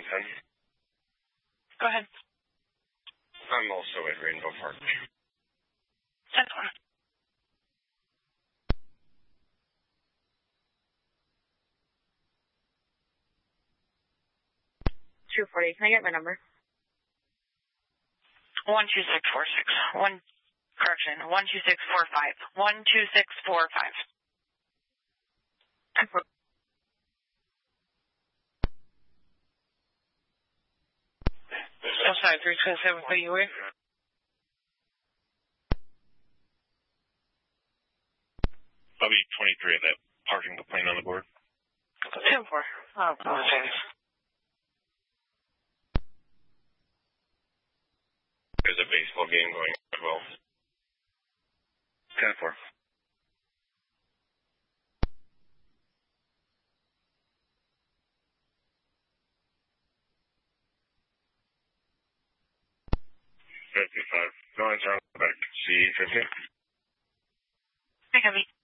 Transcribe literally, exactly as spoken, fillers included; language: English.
ten. Go ahead. I'm also at Rainbow Park. ten four. two forty. Can I get my number? one two six four six. One, correction, one two six four five. one two six four five. Oh, sorry, three twenty-seven for you, where? I'll be twenty-three of that parking complaint on the board. ten four. Oh, apologize. There's a baseball game going on as well. ten four. fifty-five. No answer on the back. C fifty. Hey, Heavy.